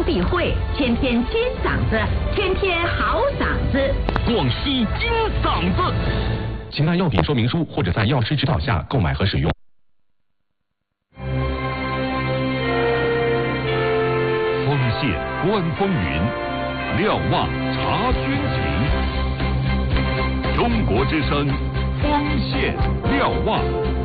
必会，天天金嗓子，天天好嗓子。 广西金嗓子，请按药品说明书或者在药师指导下购买和使用。 丰县观风云，瞭望察军情。中国之声，丰县瞭望。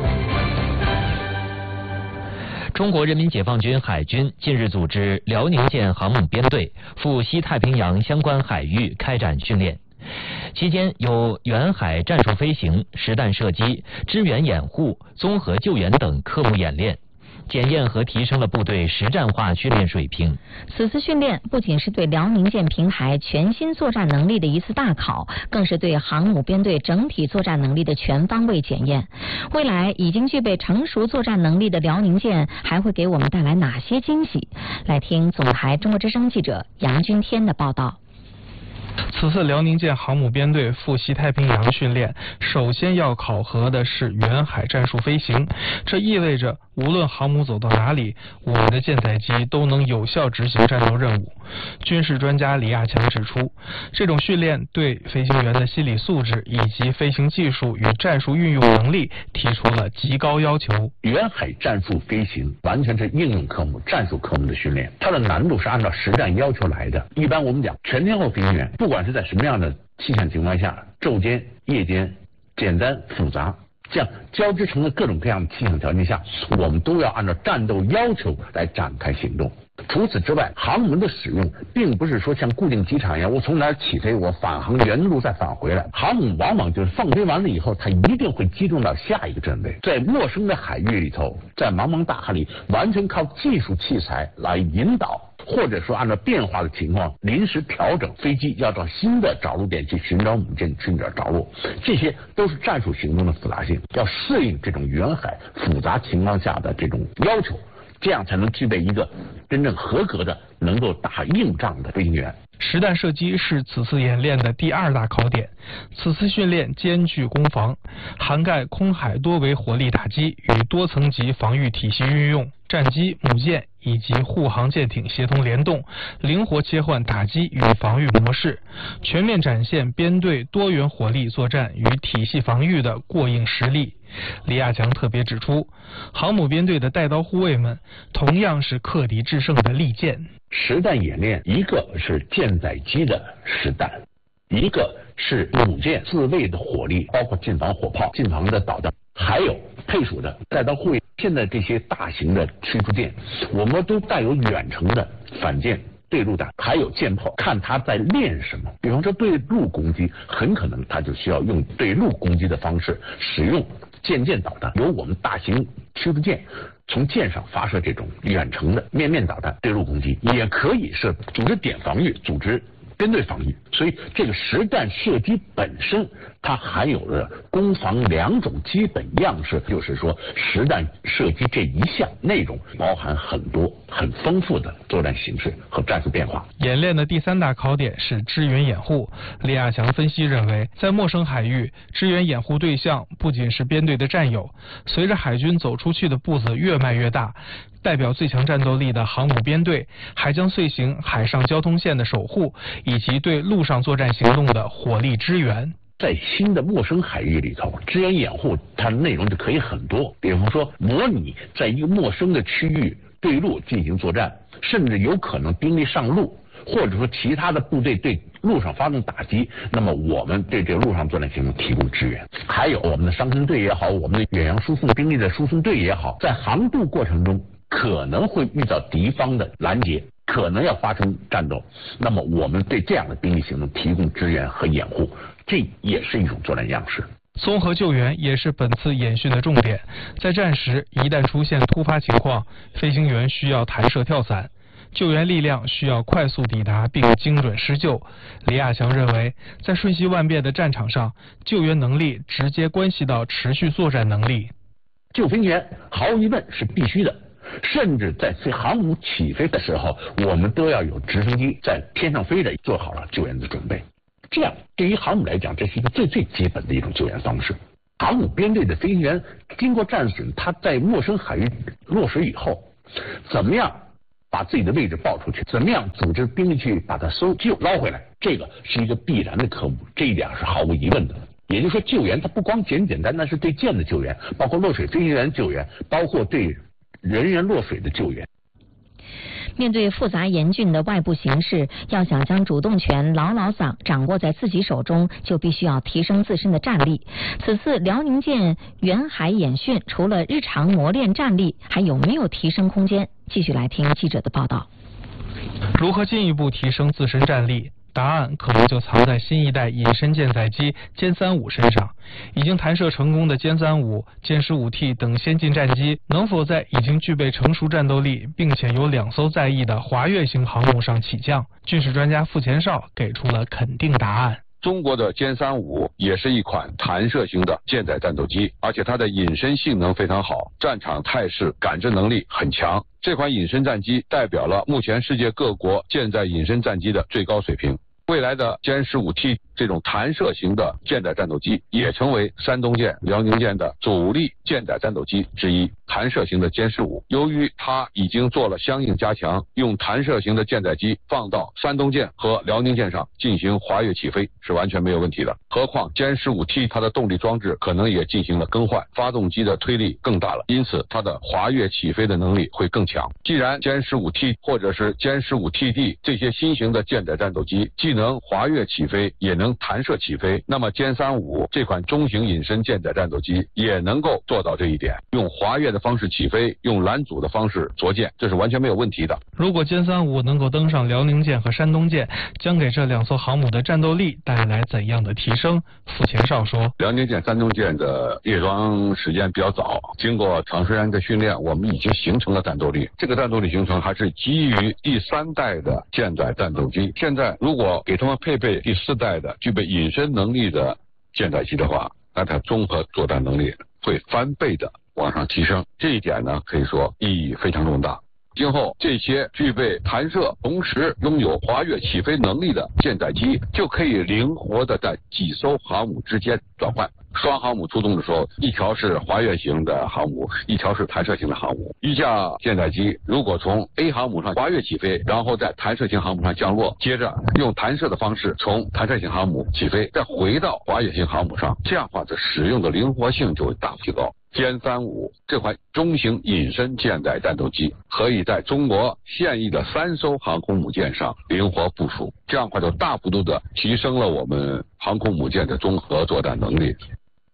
中国人民解放军海军近日组织辽宁舰航母编队赴西太平洋相关海域开展训练，期间有远海战术飞行、实弹射击、支援掩护、综合救援等科目演练，检验和提升了部队实战化训练水平。 此次训练不仅是对辽宁舰平台全新作战能力的一次大考，更是对航母编队整体作战能力的全方位检验。未来已经具备成熟作战能力的辽宁舰还会给我们带来哪些惊喜？来听总台中国之声记者杨军天的报道。 此次辽宁舰航母编队赴西太平洋训练，首先要考核的是远海战术飞行。这意味着无论航母走到哪里，我们的舰载机都能有效执行战斗任务。军事专家李亚强指出，这种训练对飞行员的心理素质以及飞行技术与战术运用能力提出了极高要求。 远海战术飞行完全是应用科目、战术科目的训练，它的难度是按照实战要求来的。一般我们讲全天候飞行员，不管是在什么样的气象情况下，昼间、夜间、简单、复杂，这样交织成了各种各样的气象条件下，我们都要按照战斗要求来展开行动。除此之外，航母的使用并不是说像固定机场一样，我从哪儿起飞，我返航原路再返回来。航母往往就是放飞完了以后，它一定会机动到下一个阵位，在陌生的海域里头，在茫茫大海里，完全靠技术器材来引导，或者说按照变化的情况临时调整飞机，要到新的着陆点去寻找母舰，寻找着陆，这些都是战术行动的复杂性，要适应这种远海复杂情况下的这种要求，这样才能具备一个真正合格的能够打硬仗的飞行员。 实弹射击是此次演练的第二大考点。此次训练兼具攻防，涵盖空海多维火力打击与多层级防御体系运用，战机、母舰以及护航舰艇协同联动，灵活切换打击与防御模式，全面展现编队多元火力作战与体系防御的过硬实力。李亚强特别指出，航母编队的带刀护卫们同样是克敌制胜的利剑。 实弹演练，一个是舰载机的实弹，一个是母舰自卫的火力，包括近防火炮、近防的导弹，还有配属的带刀护卫。现在这些大型的驱逐舰，我们都带有远程的反舰对陆弹，还有舰炮，看它在练什么。比方说对陆攻击，很可能它就需要用对陆攻击的方式，使用舰导弹，由我们大型驱逐舰从舰上发射这种远程的面导弹对陆攻击，也可以是组织点防御，组织编队防御。所以这个实弹射击本身它含有了攻防两种基本样式，就是说实弹射击这一项内容包含很多很丰富的作战形式和战术变化。 演练的第三大考点是支援掩护。李亚强分析认为，在陌生海域，支援掩护对象不仅是编队的战友，随着海军走出去的步子越迈越大，代表最强战斗力的航母编队还将遂行海上交通线的守护，以及对陆上作战行动的火力支援。 在新的陌生海域里头，支援掩护它的内容就可以很多，比方说模拟在一个陌生的区域对陆进行作战，甚至有可能兵力上路，或者说其他的部队对陆上发动打击，那么我们对这个陆上作战行动提供支援。还有我们的伤控队也好，我们的远洋输送兵力的输送队也好，在航渡过程中可能会遇到敌方的拦截，可能要发生战斗，那么我们对这样的兵力行动提供支援和掩护，这也是一种作战样式。 综合救援也是本次演训的重点。在战时，一旦出现突发情况，飞行员需要弹射跳伞，救援力量需要快速抵达并精准施救。李亚强认为，在瞬息万变的战场上，救援能力直接关系到持续作战能力。 救飞员毫无疑问是必须的，甚至在航母起飞的时候，我们都要有直升机在天上飞着，做好了救援的准备。这样对于航母来讲，这是一个最基本的一种救援方式。航母编队的飞行员经过战损，他在陌生海域落水以后，怎么样把自己的位置报出去，怎么样组织兵力去把它捞回来，这个是一个必然的科目，这一点是毫无疑问的。也就是说，救援它不光简单单是对舰的救援，包括落水飞行员救援，包括对人员落水的救援。 面对复杂严峻的外部形势，要想将主动权牢牢掌握在自己手中，就必须要提升自身的战力。此次辽宁舰远海演训，除了日常磨练战力，还有没有提升空间？继续来听记者的报道。 如何进一步提升自身战力？答案可能就藏在新一代隐身舰载机歼35身上。已经弹射成功的歼35、歼 15T 等先进战机，能否在已经具备成熟战斗力，并且有2艘在役的滑跃型航母上起降？军事专家傅前绍给出了肯定答案。 中国的歼35也是一款弹射型的舰载战斗机，而且它的隐身性能非常好，战场态势感知能力很强。这款隐身战机代表了目前世界各国舰载隐身战机的最高水平。未来的歼 15T 这种弹射型的舰载战斗机也成为山东舰、辽宁舰的主力舰载战斗机之一。弹射型的歼15，由于它已经做了相应加强，用弹射型的舰载机放到山东舰和辽宁舰上进行滑跃起飞是完全没有问题的。何况歼 15T 它的动力装置可能也进行了更换，发动机的推力更大了，因此它的滑跃起飞的能力会更强。既然歼 15T 或者是歼 15TD 这些新型的舰载战斗机既能滑跃起飞也能弹射起飞，那么歼35这款中型隐身舰载战斗机也能够做到这一点，用滑跃的方式起飞，用拦阻的方式着舰，这是完全没有问题的。 如果歼35能够登上辽宁舰和山东舰，将给这2艘航母的战斗力带来怎样的提升？傅前绍说， 辽宁舰、山东舰的列装时间比较早，经过长时间的训练，我们已经形成了战斗力。这个战斗力形成还是基于第3代的舰载战斗机。现在如果给他们配备第4代的具备隐身能力的舰载机的话，那它综合作战能力会翻倍的往上提升，这一点呢可以说意义非常重大。今后这些具备弹射同时拥有滑跃起飞能力的舰载机就可以灵活的在几艘航母之间转换。双航母出动的时候，一条是滑跃型的航母，一条是弹射型的航母。一架舰载机如果从 A 航母上滑跃起飞，然后在弹射型航母上降落，接着用弹射的方式从弹射型航母起飞，再回到滑跃型航母上，这样的话，这使用的灵活性就会大幅提高。歼35这款中型隐身舰载战斗机可以在中国现役的3艘航空母舰上灵活部署，这样的话就大幅度的提升了我们航空母舰的综合作战能力。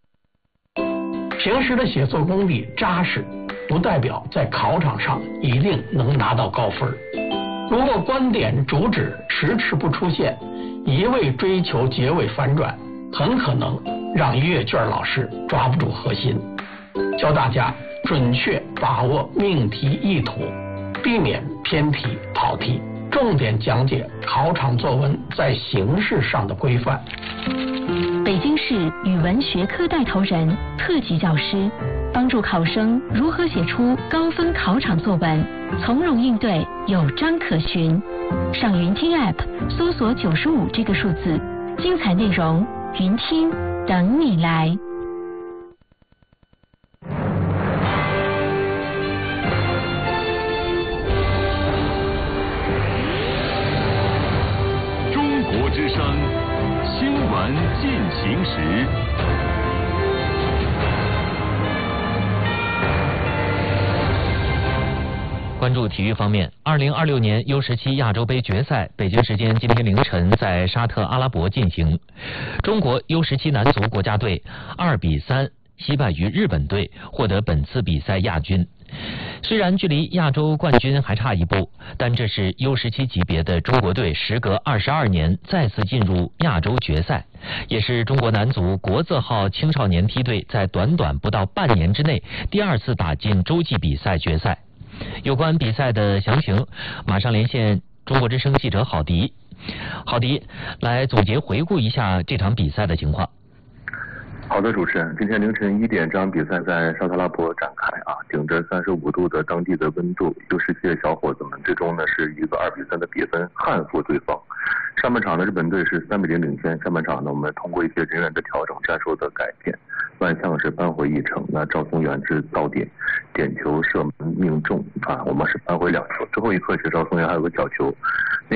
平时的写作功底扎实，不代表在考场上一定能拿到高分。如果观点主旨迟迟不出现，一味追求结尾反转，很可能让阅卷老师抓不住核心。教大家准确把握命题意图，避免偏题跑题，重点讲解考场作文在形式上的规范。 北京市语文学科带头人、特级教师，帮助考生如何写出高分考场作文，从容应对，有章可循。上云听 App 搜索95这个数字，精彩内容云听等你来。 中国之声新闻进行时。 关注体育方面，2026年U17亚洲杯决赛，北京时间今天凌晨在沙特阿拉伯进行。中国 U17男足国家队2比3惜败于日本队，获得本次比赛亚军。虽然距离亚洲冠军还差一步，但这是 U17级别的中国队时隔22年再次进入亚洲决赛，也是中国男足国字号青少年梯队在短短不到半年之内第2次打进洲际比赛决赛。有关比赛的详情，马上连线中国之声记者郝迪。郝迪，来总结回顾一下这场比赛的情况。 好的，主持人，今天凌晨1点，这场比赛在沙特阿拉伯展开啊，顶着35度的当地的温度，U17的小伙子们最终呢是一个2-3的比分憾负对方。上半场呢，日本队是3-0领先，下半场呢，我们通过一些人员的调整、战术的改变，万象是扳回一城。那赵松元是到点球射门命中啊，我们是扳回2球。最后一刻，其实赵松元还有个角球，那